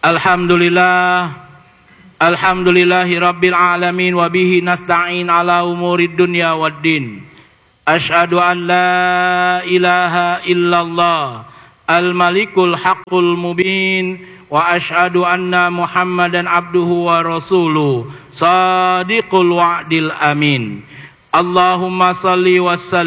Alhamdulillahi rabbil alamin wa bihi nasta'in ala umurid dunya waddin. Asyhadu an la ilaha illallah al-malikul haqqul mubin wa asyhadu anna Muhammadan abduhu wa rasuluh shadiqul wa'dil amin. Allahumma salli wa sallim